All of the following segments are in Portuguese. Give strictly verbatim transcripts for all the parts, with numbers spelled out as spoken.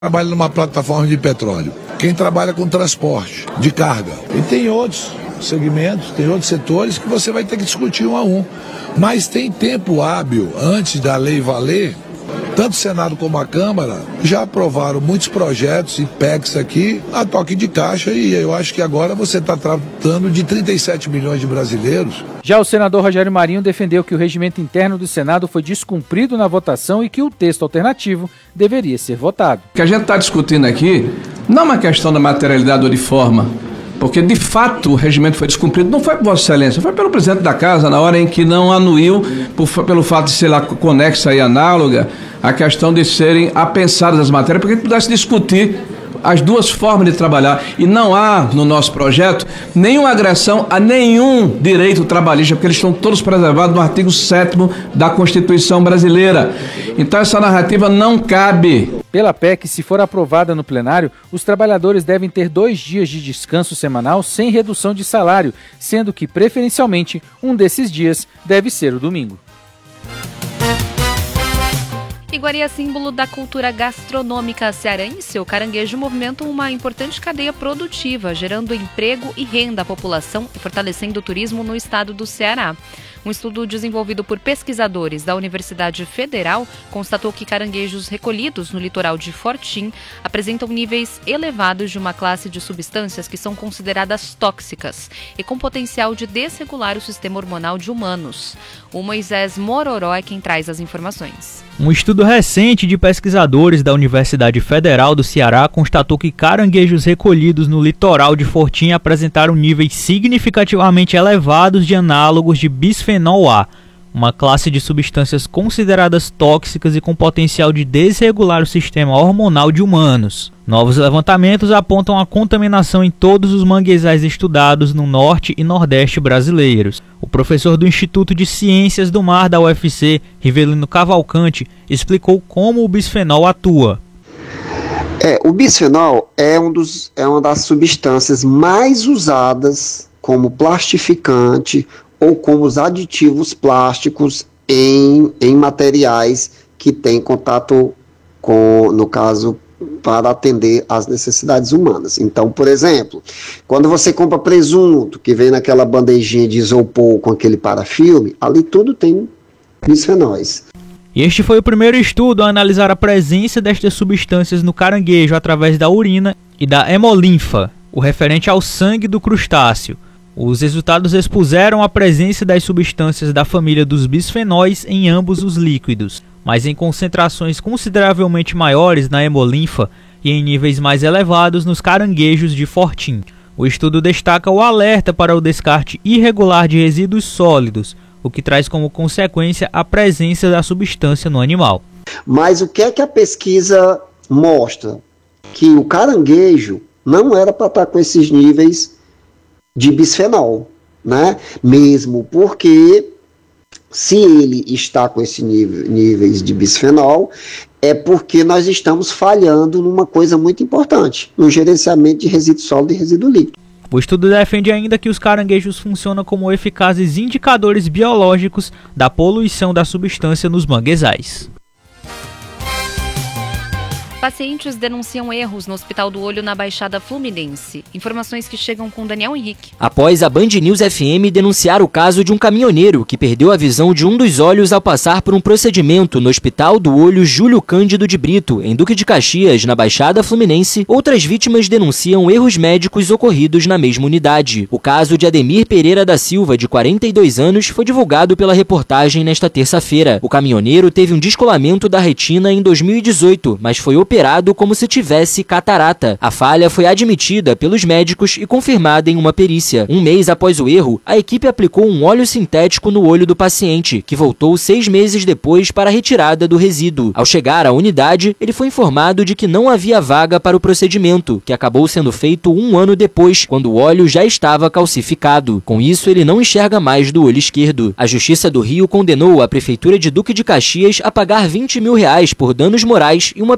trabalha numa plataforma de petróleo, quem trabalha com transporte de carga. E tem outros segmentos, tem outros setores que você vai ter que discutir um a um. Mas tem tempo hábil antes da lei valer. Tanto o Senado como a Câmara já aprovaram muitos projetos e P E Cs aqui a toque de caixa, e eu acho que agora você está tratando de trinta e sete milhões de brasileiros. Já o senador Rogério Marinho defendeu que o regimento interno do Senado foi descumprido na votação e que o texto alternativo deveria ser votado. O que a gente está discutindo aqui não é uma questão da materialidade ou de forma, porque de fato o regimento foi descumprido, não foi por Vossa Excelência, foi pelo presidente da Casa, na hora em que não anuiu, por, pelo fato de ser lá conexa e análoga, a questão de serem apensadas as matérias, para que a gente pudesse discutir as duas formas de trabalhar. E não há no nosso projeto nenhuma agressão a nenhum direito trabalhista, porque eles estão todos preservados no artigo sétimo da Constituição brasileira. Então essa narrativa não cabe. Pela P E C, se for aprovada no plenário, os trabalhadores devem ter dois dias de descanso semanal sem redução de salário, sendo que, preferencialmente, um desses dias deve ser o domingo. Iguaria, símbolo da cultura gastronômica cearense, o caranguejo movimenta uma importante cadeia produtiva, gerando emprego e renda à população e fortalecendo o turismo no estado do Ceará. Um estudo desenvolvido por pesquisadores da Universidade Federal constatou que caranguejos recolhidos no litoral de Fortim apresentam níveis elevados de uma classe de substâncias que são consideradas tóxicas e com potencial de desregular o sistema hormonal de humanos. O Moisés Mororó é quem traz as informações. Um estudo recente de pesquisadores da Universidade Federal do Ceará constatou que caranguejos recolhidos no litoral de Fortim apresentaram níveis significativamente elevados de análogos de bisfenol A, uma classe de substâncias consideradas tóxicas e com potencial de desregular o sistema hormonal de humanos. Novos levantamentos apontam a contaminação em todos os manguezais estudados no norte e nordeste brasileiros. O professor do Instituto de Ciências do Mar da U F C, Rivelino Cavalcante, explicou como o bisfenol atua. É, o bisfenol é, um dos, é uma das substâncias mais usadas como plastificante ou como os aditivos plásticos em, em materiais que têm contato com, no caso, para atender às necessidades humanas. Então, por exemplo, quando você compra presunto, que vem naquela bandejinha de isopor com aquele parafilme, ali tudo tem bisfenóis. Este foi o primeiro estudo a analisar a presença destas substâncias no caranguejo através da urina e da hemolinfa, o referente ao sangue do crustáceo. Os resultados expuseram a presença das substâncias da família dos bisfenóis em ambos os líquidos, mas em concentrações consideravelmente maiores na hemolinfa e em níveis mais elevados nos caranguejos de Fortim. O estudo destaca o alerta para o descarte irregular de resíduos sólidos, o que traz como consequência a presença da substância no animal. Mas o que é que a pesquisa mostra? Que o caranguejo não era para estar com esses níveis de bisfenol, né? Mesmo porque se ele está com esses nível, níveis de bisfenol, é porque nós estamos falhando numa coisa muito importante, no gerenciamento de resíduo sólido e resíduo líquido. O estudo defende ainda que os caranguejos funcionam como eficazes indicadores biológicos da poluição da substância nos manguezais. Pacientes denunciam erros no Hospital do Olho na Baixada Fluminense. Informações que chegam com Daniel Henrique. Após a Band News F M denunciar o caso de um caminhoneiro que perdeu a visão de um dos olhos ao passar por um procedimento no Hospital do Olho Júlio Cândido de Brito, em Duque de Caxias, na Baixada Fluminense, outras vítimas denunciam erros médicos ocorridos na mesma unidade. O caso de Ademir Pereira da Silva, de quarenta e dois anos, foi divulgado pela reportagem nesta terça-feira. O caminhoneiro teve um descolamento da retina em dois mil e dezoito, mas foi operado operado como se tivesse catarata. A falha foi admitida pelos médicos e confirmada em uma perícia. Um mês após o erro, a equipe aplicou um óleo sintético no olho do paciente, que voltou seis meses depois para a retirada do resíduo. Ao chegar à unidade, ele foi informado de que não havia vaga para o procedimento, que acabou sendo feito um ano depois, quando o óleo já estava calcificado. Com isso, ele não enxerga mais do olho esquerdo. A Justiça do Rio condenou a Prefeitura de Duque de Caxias a pagar vinte mil reais por danos morais e uma pensão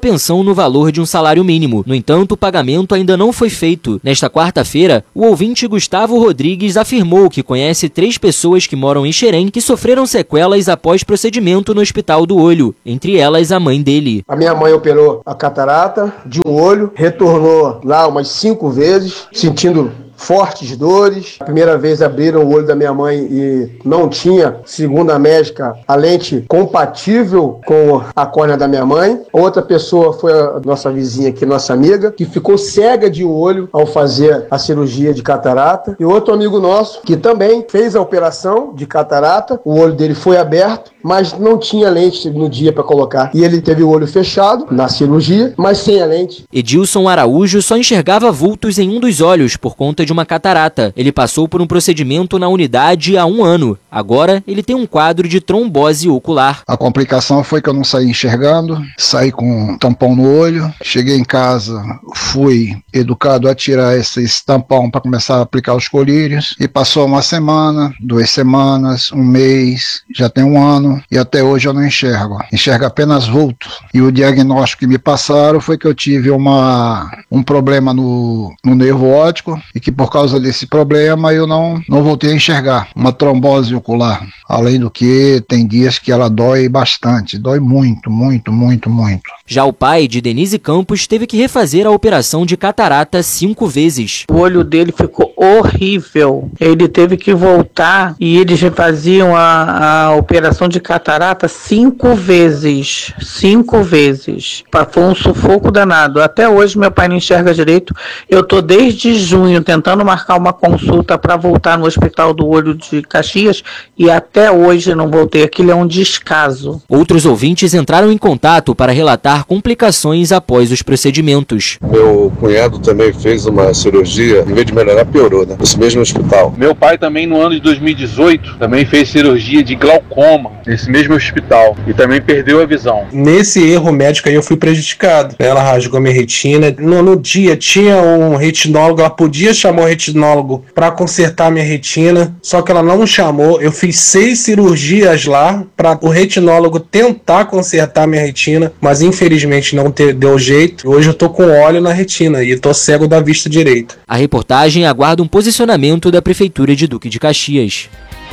redução no valor de um salário mínimo. No entanto, o pagamento ainda não foi feito. Nesta quarta-feira, o ouvinte Gustavo Rodrigues afirmou que conhece três pessoas que moram em Xerém que sofreram sequelas após procedimento no Hospital do Olho, entre elas a mãe dele. A minha mãe operou a catarata de um olho, retornou lá umas cinco vezes, sentindo fortes dores. A primeira vez abriram o olho da minha mãe e não tinha, segundo a médica, a lente compatível com a córnea da minha mãe. Outra pessoa foi a nossa vizinha aqui, nossa amiga, que ficou cega de um olho ao fazer a cirurgia de catarata. E outro amigo nosso que também fez a operação de catarata, o olho dele foi aberto, mas não tinha lente no dia para colocar. E ele teve o olho fechado na cirurgia, mas sem a lente. Edilson Araújo só enxergava vultos em um dos olhos por conta de uma catarata. Ele passou por um procedimento na unidade há um ano. Agora, ele tem um quadro de trombose ocular. A complicação foi que eu não saí enxergando, saí com um tampão no olho. Cheguei em casa, fui educado a tirar esse tampão para começar a aplicar os colírios. E passou uma semana, duas semanas, um mês, já tem um ano. E até hoje eu não enxergo. Enxergo apenas vulto. E o diagnóstico que me passaram foi que eu tive uma, um problema no, no nervo óptico e que por causa desse problema eu não, não voltei a enxergar. Uma trombose ocular. Além do que tem dias que ela dói bastante. Dói muito, muito, muito, muito. Já o pai de Denise Campos teve que refazer a operação de catarata cinco vezes. O olho dele ficou horrível. Ele teve que voltar e eles refaziam a, a operação de catarata cinco vezes. Cinco vezes. Foi um sufoco danado. Até hoje meu pai não enxerga direito. Eu tô desde junho tentando marcar uma consulta para voltar no Hospital do Olho de Caxias e até hoje não voltei. Aquilo é um descaso. Outros ouvintes entraram em contato para relatar complicações após os procedimentos. Meu cunhado também fez uma cirurgia, em vez de melhorar, piorou, né? Nesse mesmo hospital. Meu pai também, no ano de dois mil e dezoito, também fez cirurgia de glaucoma nesse mesmo hospital e também perdeu a visão. Nesse erro médico aí eu fui prejudicado. Ela rasgou minha retina. No, no dia tinha um retinólogo, ela podia chamar o retinólogo para consertar minha retina, só que ela não chamou. Eu fiz seis cirurgias lá para o retinólogo tentar consertar minha retina, mas infelizmente não te, deu jeito. Hoje eu tô com óleo na retina e tô cego da vista direita. A reportagem aguarda um posicionamento da Prefeitura de Duque de Caxias.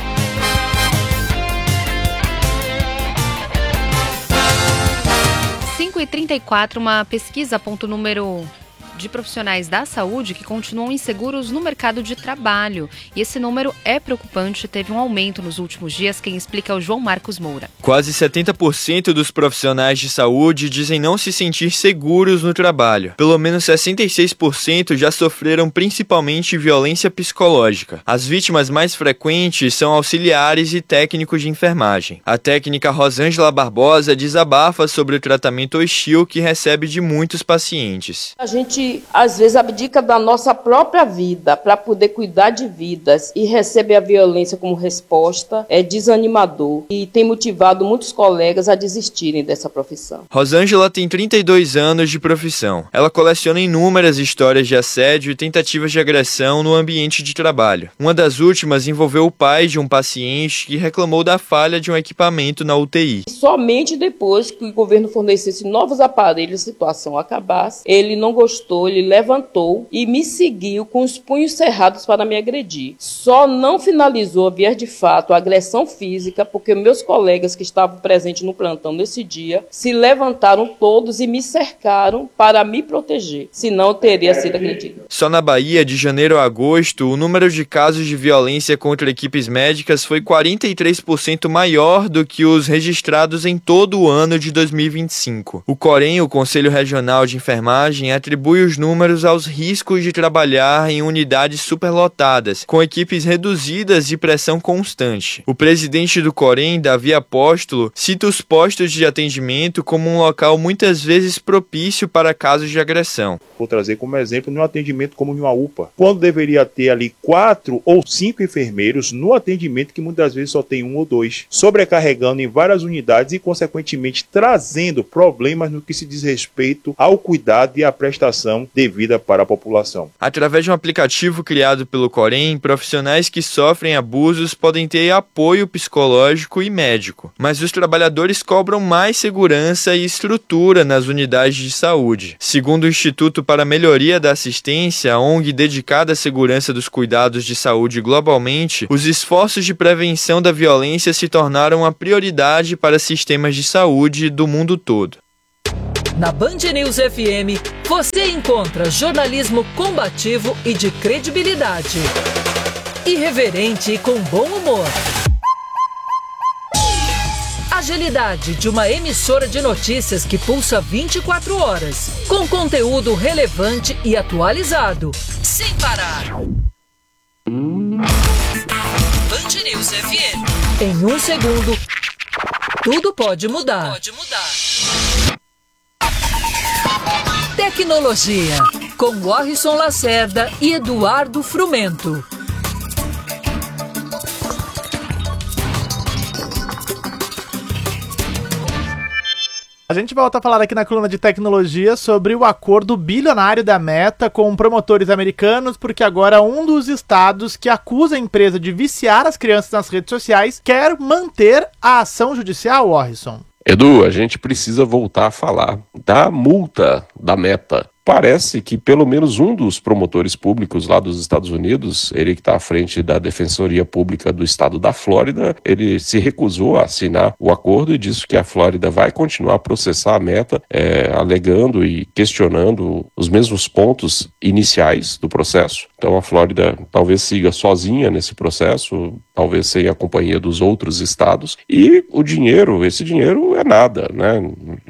cinco e trinta e quatro, uma pesquisa aponta o número de profissionais da saúde que continuam inseguros no mercado de trabalho. E esse número é preocupante, teve um aumento nos últimos dias, quem explica é o João Marcos Moura. Quase setenta por cento dos profissionais de saúde dizem não se sentir seguros no trabalho. Pelo menos sessenta e seis por cento já sofreram principalmente violência psicológica. As vítimas mais frequentes são auxiliares e técnicos de enfermagem. A técnica Rosângela Barbosa desabafa sobre o tratamento hostil que recebe de muitos pacientes. A gente às vezes abdica da nossa própria vida para poder cuidar de vidas e receber a violência como resposta é desanimador e tem motivado muitos colegas a desistirem dessa profissão. Rosângela tem trinta e dois anos de profissão. Ela coleciona inúmeras histórias de assédio e tentativas de agressão no ambiente de trabalho. Uma das últimas envolveu o pai de um paciente que reclamou da falha de um equipamento na U T I. Somente depois que o governo fornecesse novos aparelhos, a situação acabasse, ele não gostou, ele levantou e me seguiu com os punhos cerrados para me agredir. Só não finalizou, a viés de fato, a agressão física, porque meus colegas que estavam presentes no plantão nesse dia se levantaram todos e me cercaram para me proteger, senão eu teria sido agredido. Só na Bahia, de janeiro a agosto, o número de casos de violência contra equipes médicas foi quarenta e três por cento maior do que os registrados em todo o ano de dois mil e vinte e cinco. O Corém, o Conselho Regional de Enfermagem, atribui os números aos riscos de trabalhar em unidades superlotadas, com equipes reduzidas e pressão constante. O presidente do Corém, Davi Apóstolo, cita os postos de atendimento como um local muitas vezes propício para casos de agressão. Vou trazer como exemplo no atendimento como em uma U P A, quando deveria ter ali quatro ou cinco enfermeiros no atendimento que muitas vezes só tem um ou dois, sobrecarregando em várias unidades e consequentemente trazendo problemas no que se diz respeito ao cuidado e à prestação orientação devida para a população. Através de um aplicativo criado pelo Corém, profissionais que sofrem abusos podem ter apoio psicológico e médico, mas os trabalhadores cobram mais segurança e estrutura nas unidades de saúde. Segundo o Instituto para a Melhoria da Assistência, a O N G dedicada à segurança dos cuidados de saúde globalmente, os esforços de prevenção da violência se tornaram uma prioridade para sistemas de saúde do mundo todo. Na Band News F M, você encontra jornalismo combativo e de credibilidade. Irreverente e com bom humor. Agilidade de uma emissora de notícias que pulsa vinte e quatro horas, com conteúdo relevante e atualizado, sem parar. Band News F M. Em um segundo, tudo pode mudar. Pode mudar. Tecnologia, com Warrison Lacerda e Eduardo Frumento. A gente volta a falar aqui na coluna de tecnologia sobre o acordo bilionário da Meta com promotores americanos, porque agora um dos estados que acusa a empresa de viciar as crianças nas redes sociais quer manter a ação judicial, Warrison. Edu, a gente precisa voltar a falar da multa da Meta. Parece que pelo menos um dos promotores públicos lá dos Estados Unidos, ele que está à frente da Defensoria Pública do estado da Flórida, ele se recusou a assinar o acordo e disse que a Flórida vai continuar a processar a Meta, é, alegando e questionando os mesmos pontos iniciais do processo. Então a Flórida talvez siga sozinha nesse processo, talvez sem a companhia dos outros estados, e o dinheiro, esse dinheiro é nada, né?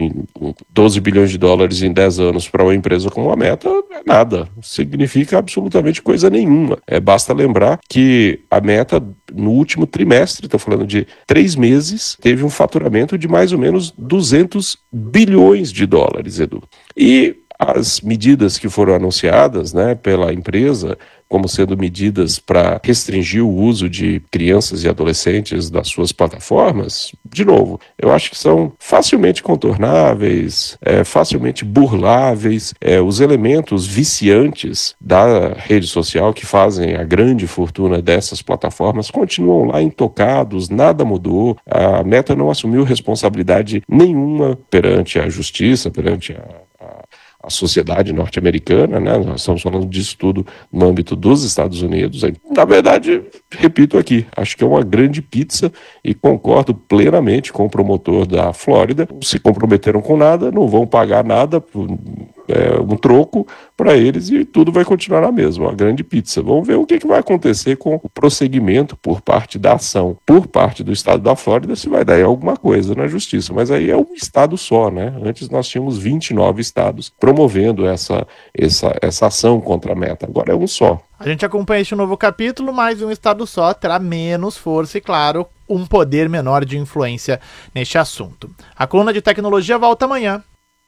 doze bilhões de dólares em dez anos para uma empresa como a Meta é nada, significa absolutamente coisa nenhuma. É, basta lembrar que a Meta no último trimestre, estou falando de três meses, teve um faturamento de mais ou menos duzentos bilhões de dólares, Edu. E as medidas que foram anunciadas, né, pela empresa como sendo medidas para restringir o uso de crianças e adolescentes das suas plataformas, de novo, eu acho que são facilmente contornáveis, é, facilmente burláveis. É, os elementos viciantes da rede social que fazem a grande fortuna dessas plataformas continuam lá intocados, nada mudou. A Meta não assumiu responsabilidade nenhuma perante a justiça, perante a a sociedade norte-americana, né? Nós estamos falando disso tudo no âmbito dos Estados Unidos. Na verdade, repito aqui, acho que é uma grande pizza e concordo plenamente com o promotor da Flórida. Se comprometeram com nada, não vão pagar nada, é, um troco para eles e tudo vai continuar na mesma, uma grande pizza. Vamos ver o que, que vai acontecer com o prosseguimento por parte da ação, por parte do estado da Flórida, se vai dar em alguma coisa na justiça. Mas aí é um estado só, né? Antes nós tínhamos vinte e nove estados promovendo essa, essa, essa ação contra a Meta. Agora é um só. A gente acompanha este novo capítulo, mas um estado só terá menos força e, claro, um poder menor de influência neste assunto. A coluna de tecnologia volta amanhã.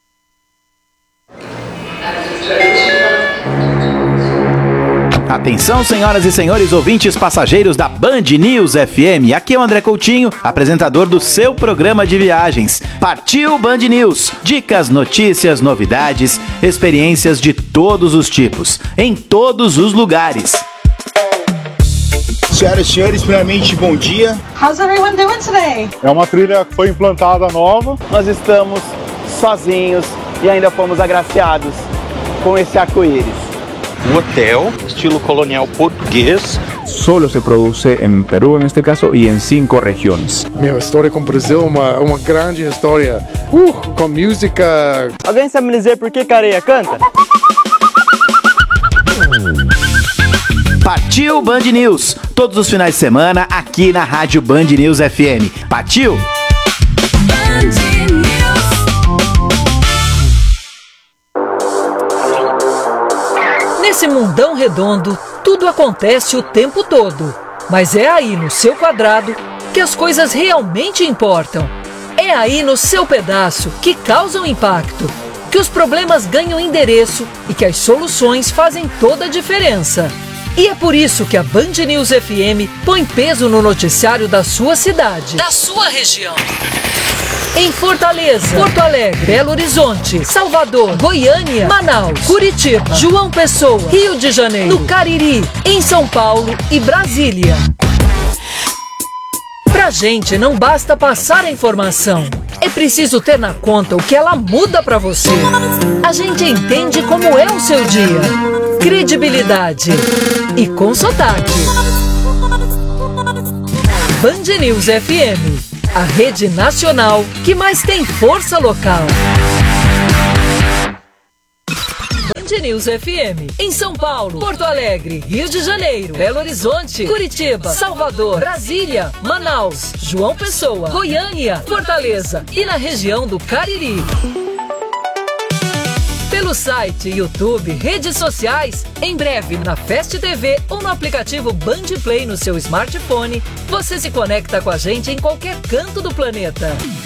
Atenção, senhoras e senhores ouvintes passageiros da Band News F M. Aqui é o André Coutinho, apresentador do seu programa de viagens. Partiu Band News. Dicas, notícias, novidades, experiências de todos os tipos, em todos os lugares. Senhoras e senhores, primeiramente, bom dia. How's everyone doing today? É uma trilha que foi implantada nova. Nós estamos sozinhos e ainda fomos agraciados com esse arco-íris. Um hotel, estilo colonial português. Solo se produce en Perú, en este caso, y en cinco regiones. Meu, história com o Brasil é uma, uma grande história. Uh, com música. Alguém sabe me dizer por que Careia canta? Partiu Band News. Todos os finais de semana aqui na Rádio Band News F M. Partiu! Nesse mundão redondo, tudo acontece o tempo todo. Mas é aí no seu quadrado que as coisas realmente importam. É aí no seu pedaço que causam impacto, que os problemas ganham endereço e que as soluções fazem toda a diferença. E é por isso que a Band News F M põe peso no noticiário da sua cidade, da sua região. Em Fortaleza, Porto Alegre, Belo Horizonte, Salvador, Goiânia, Manaus, Curitiba, João Pessoa, Rio de Janeiro, no Cariri, em São Paulo e Brasília. Pra gente não basta passar a informação, é preciso ter na conta o que ela muda pra você. A gente entende como é o seu dia. Credibilidade e com sotaque. Band News F M, a rede nacional que mais tem força local. Band News F M, em São Paulo, Porto Alegre, Rio de Janeiro, Belo Horizonte, Curitiba, Salvador, Brasília, Manaus, João Pessoa, Goiânia, Fortaleza e na região do Cariri. Pelo site, YouTube, redes sociais, em breve na Fast T V ou no aplicativo Band Play no seu smartphone, você se conecta com a gente em qualquer canto do planeta.